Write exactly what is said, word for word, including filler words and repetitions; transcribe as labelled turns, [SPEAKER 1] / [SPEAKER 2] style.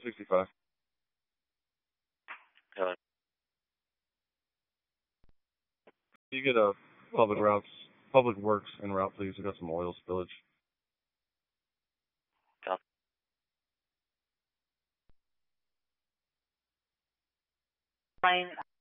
[SPEAKER 1] sixty-five.
[SPEAKER 2] Hello.
[SPEAKER 1] You get a public routes, public works en route, please. We got some oil spillage.
[SPEAKER 2] Fine.